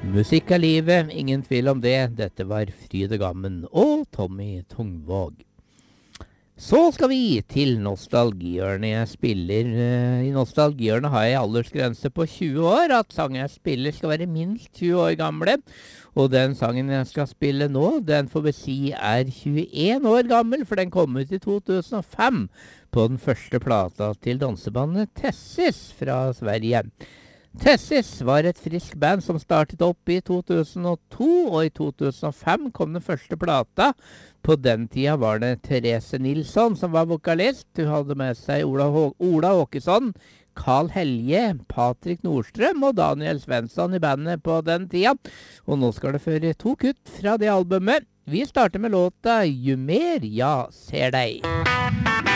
Musikk er livet, ingen tvil om det. Dette var Fride Gammen og Tommy Tungvåg. Så skal vi til nostalgihjørnet. Jeg spiller i nostalgihjørnet har jeg aldersgrense på 20 år. At sangen jeg spiller skal være minst 20 år gamle. Og den sangen jeg skal spille nå, den får vi si er 21 år gammel, for den kom ut i 2005 på den første plata til dansebandet Tessis fra Sverige. Tessis var et frisk band som startet opp i 2002, og i 2005 kom den første plata. På den tida var det Therese Nilsson som var vokalist. Hun hadde med seg Ola Åkesson, Carl Helge, Patrick Nordstrøm og Daniel Svensson i bandet på den tida. Og nå skal det føre 2 kutt fra det albumet. Vi starter med låta «Jo mer jeg ser deg».